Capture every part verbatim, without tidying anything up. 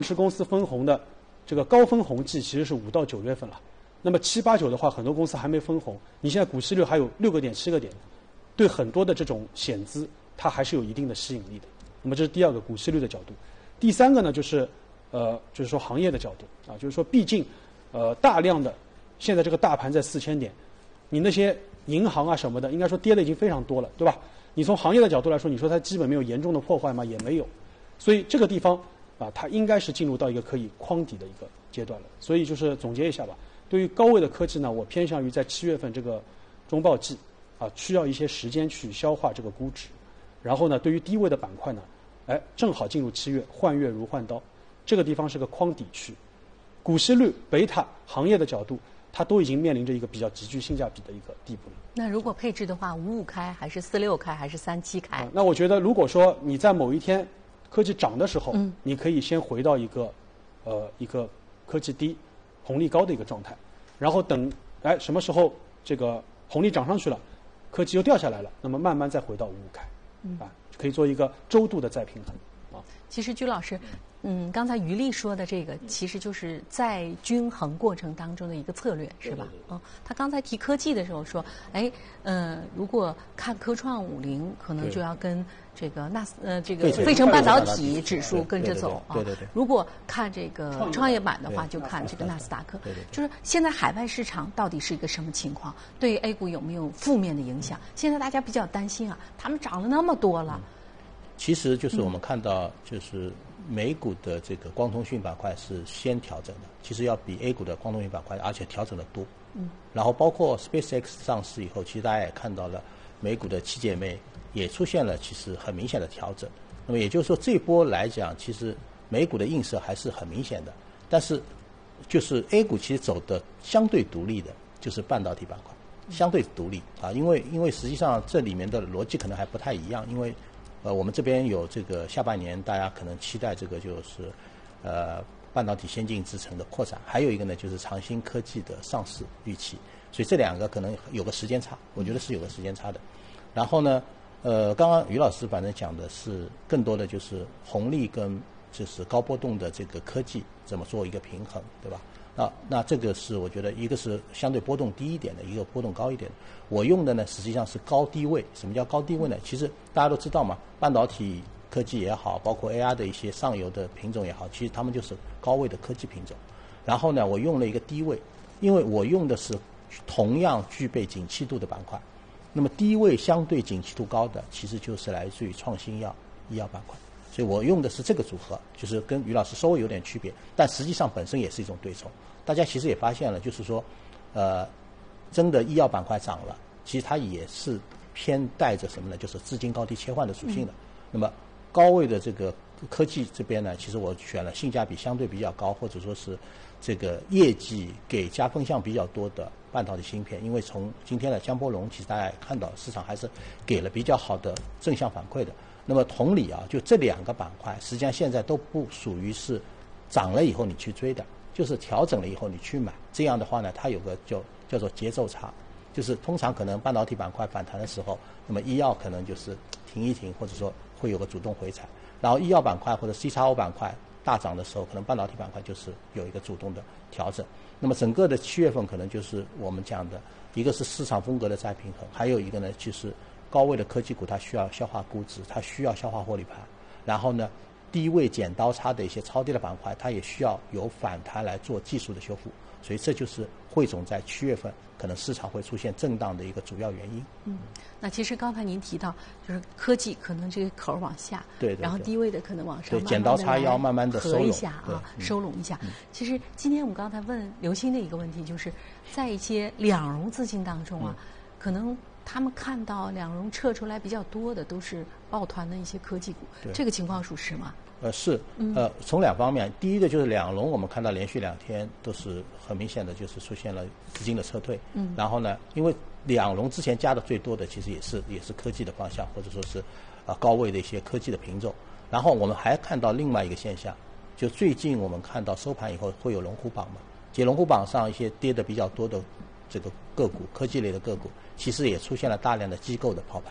是公司分红的这个高分红季其实是五到九月份了，那么七八九的话，很多公司还没分红，你现在股息率还有六个点、七个点，对很多的这种险资，它还是有一定的吸引力的。那么这是第二个股息率的角度。第三个呢，就是呃，就是说行业的角度啊，就是说毕竟呃大量的现在这个大盘在四千点，你那些银行啊什么的，应该说跌的已经非常多了，对吧？你从行业的角度来说，你说它基本没有严重的破坏吗？也没有，所以这个地方啊，它应该是进入到一个可以框底的一个阶段了。所以就是总结一下吧，对于高位的科技呢，我偏向于在七月份这个中报季啊，需要一些时间去消化这个估值。然后呢，对于低位的板块呢，哎，正好进入七月，换月如换刀，这个地方是个框底区，股息率、贝塔、行业的角度，它都已经面临着一个比较极具性价比的一个地步了。 那如果配置的话，五五开还是四六开还是三七开？ 啊，那我觉得，如果说你在某一天科技涨的时候， 嗯， 你可以先回到一个呃一个科技低、红利高的一个状态，然后等哎什么时候这个红利涨上去了，科技又掉下来了，那么慢慢再回到五五开。 嗯啊，可以做一个周度的再平衡啊。 其实居老师，嗯，刚才于丽说的这个，其实就是在均衡过程当中的一个策略，是吧？嗯，他刚才提科技的时候说，哎，呃，如果看科创五零，可能就要跟这个纳斯呃这个费城半导体指数跟着走啊。 对对对。 如果看这个创业板的话，就看这个纳斯达克。 对对。 就是现在海外市场到底是一个什么情况？对 A 股有没有负面的影响？现在大家比较担心啊，他们涨了那么多了。 其实就是我们看到，就是美股的这个光通讯板块是先调整的，其实要比 A 股的光通讯板块，而且调整的多。 嗯。 然后包括 SpaceX 上市以后，其实大家也看到了，美股的七姐妹也出现了其实很明显的调整。那么也就是说，这一波来讲，其实美股的映射还是很明显的。但是，就是 A 股其实走的相对独立的，就是半导体板块，相对独立啊，因为因为实际上这里面的逻辑可能还不太一样，因为。呃，我们这边有这个下半年，大家可能期待这个就是，呃，半导体先进制程的扩展，还有一个呢就是长兴科技的上市预期，所以这两个可能有个时间差，我觉得是有个时间差的。然后呢，呃，刚刚于老师反正讲的是更多的就是红利跟就是高波动的这个科技怎么做一个平衡，对吧？那那这个是我觉得一个是相对波动低一点的，一个波动高一点的。我用的呢实际上是高低位。什么叫高低位呢？其实大家都知道嘛，半导体科技也好，包括 A I 的一些上游的品种也好，其实它们就是高位的科技品种。然后呢，我用了一个低位，因为我用的是同样具备景气度的板块。那么低位相对景气度高的，其实就是来自于创新药、医药板块。所以我用的是这个组合，就是跟于老师稍微有点区别，但实际上本身也是一种对冲。大家其实也发现了，就是说，呃，真的医药板块涨了，其实它也是偏带着什么呢？就是资金高低切换的属性的。嗯、那么高位的这个科技这边呢，其实我选了性价比相对比较高，或者说是这个业绩给加分项比较多的半导体芯片。因为从今天的江波龙，其实大家也看到市场还是给了比较好的正向反馈的。那么同理啊，就这两个板块，实际上现在都不属于是涨了以后你去追的，就是调整了以后你去买。这样的话呢，它有个叫叫做节奏差，就是通常可能半导体板块反弹的时候，那么医药可能就是停一停，或者说会有个主动回踩。然后医药板块或者 C X O 板块大涨的时候，可能半导体板块就是有一个主动的调整。那么整个的七月份可能就是我们讲的一个是市场风格的再平衡，还有一个呢就是高位的科技股它需要消化估值，它需要消化获利盘，然后呢低位剪刀差的一些超跌的板块，它也需要有反弹来做技术的修复。所以这就是汇总在七月份可能市场会出现震荡的一个主要原因。 嗯，那其实刚才您提到，就是科技可能这个口往下， 对, 对, 对， 然后低位的可能往上， 对，剪刀差要慢慢的收拢一下啊， 嗯、 收拢一下、 嗯。 其实今天我们刚才问刘鑫的一个问题，就是在一些两融资金当中啊，嗯、可能他们看到两融撤出来比较多的都是抱团的一些科技股，这个情况属实吗？ 呃是，呃从两方面，第一个就是两融，我们看到连续两天都是很明显的，就是出现了资金的撤退。嗯。然后呢，因为两融之前加的最多的，其实也是也是科技的方向，或者说是啊、呃、高位的一些科技的品种。然后我们还看到另外一个现象，就最近我们看到收盘以后会有龙虎榜嘛，其实龙虎榜上一些跌的比较多的这个个股，科技类的个股，其实也出现了大量的机构的抛盘。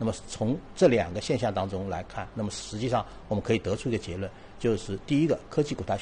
那么从这两个现象当中来看，那么实际上我们可以得出一个结论，就是第一个，科技股它